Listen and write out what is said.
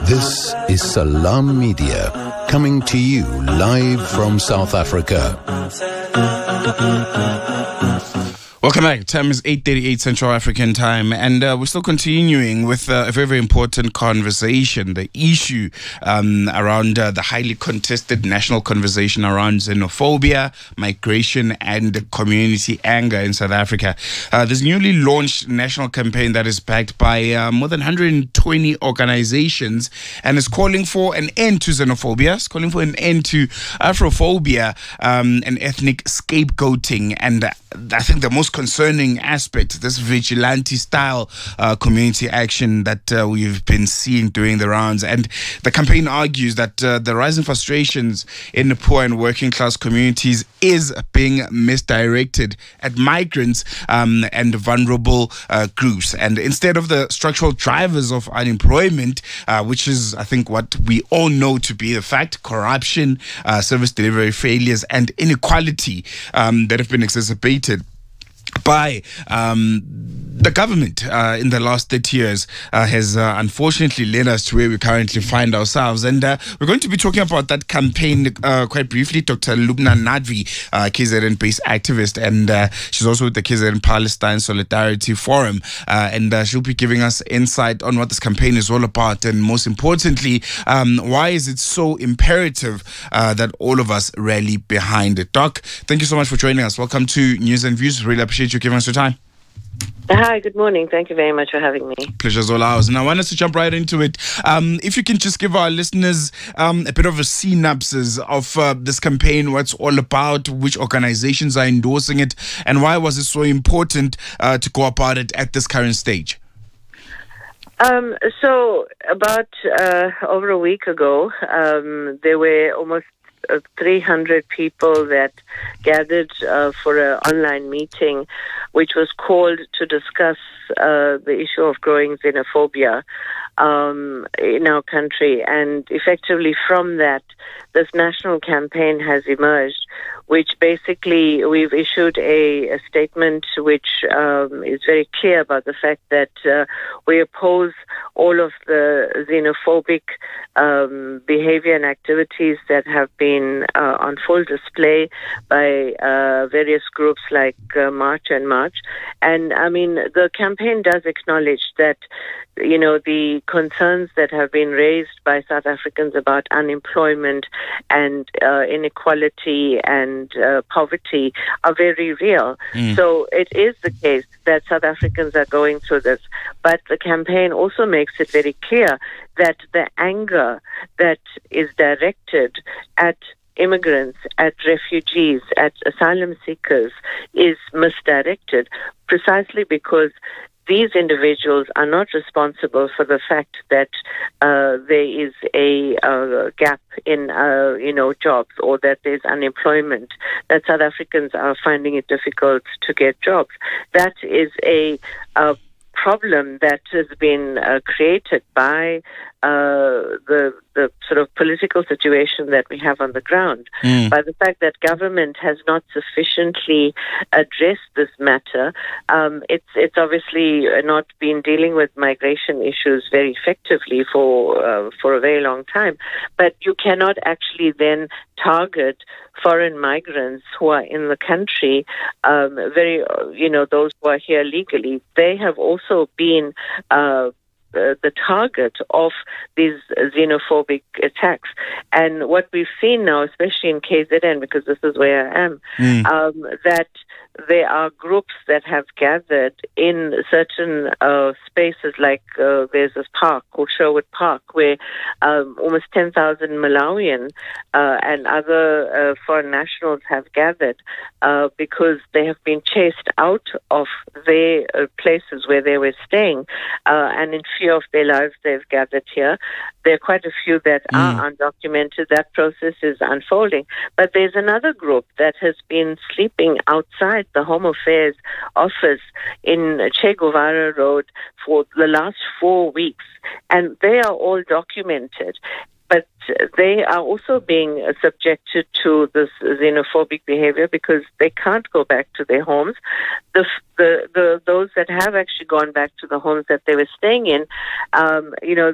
This is Salam Media, coming to you live from South Africa. Welcome back. Time is 8:38 Central African time, and we're still continuing with a very, very important conversation, the issue around the highly contested national conversation around xenophobia, migration, and community anger in South Africa. This newly launched national campaign that is backed by more than 120 organizations and is calling for an end to xenophobia, it's calling for an end to Afrophobia and ethnic scapegoating. And I think the most concerning aspect, this vigilante style community action that we've been seeing during the rounds. And the campaign argues that the rising frustrations in the poor and working class communities is being misdirected at migrants and vulnerable groups. And instead of the structural drivers of unemployment, which is, I think, what we all know to be the fact, corruption, service delivery failures, and inequality that have been exacerbated by the government in the last 30 years has unfortunately led us to where we currently find ourselves. And we're going to be talking about that campaign quite briefly. Dr. Lubna Nadvi, KZN-based activist, and she's also with the KZN Palestine Solidarity Forum. And she'll be giving us insight on what this campaign is all about. And most importantly, why is it so imperative that all of us rally behind it? Doc, thank you so much for joining us. Welcome to News and Views. Really appreciate you giving us your time. Hi, good morning. Thank you very much for having me. Pleasure's all ours. And I want us to jump right into it. If you can just give our listeners a bit of a synopsis of this campaign, what it's all about, which organizations are endorsing it, and why was it so important to go about it at this current stage? So about over a week ago, there were almost 300 people that gathered for an online meeting, which was called to discuss the issue of growing xenophobia in our country. And effectively from that, this national campaign has emerged, which basically we've issued a statement which is very clear about the fact that we oppose all of the xenophobic behavior and activities that have been on full display by various groups like March and March. And I mean, the campaign does acknowledge that, you know, the concerns that have been raised by South Africans about unemployment and inequality and poverty are very real. So it is the case that South Africans are going through this. But the campaign also makes it very clear that the anger that is directed at immigrants, at refugees, at asylum seekers is misdirected precisely because these individuals are not responsible for the fact that there is a gap in, jobs, or that there's unemployment, that South Africans are finding it difficult to get jobs. That is a problem that has been created by the sort of political situation that we have on the ground, by the fact that government has not sufficiently addressed this matter. It's obviously not been dealing with migration issues very effectively for a very long time, but you cannot actually then target foreign migrants who are in the country, those who are here legally. They have also been the target of these xenophobic attacks. And what we've seen now, especially in KZN, because this is where I am, that there are groups that have gathered in certain spaces, like there's this park called Sherwood Park, where almost 10,000 Malawian and other foreign nationals have gathered because they have been chased out of their places where they were staying, and in fear of their lives, they've gathered here. There are quite a few that are undocumented. That process is unfolding. But there's another group that has been sleeping outside the Home Affairs office in Che Guevara Road for the last 4 weeks, and they are all documented. But they are also being subjected to this xenophobic behavior because they can't go back to their homes. Those that have actually gone back to the homes that they were staying in,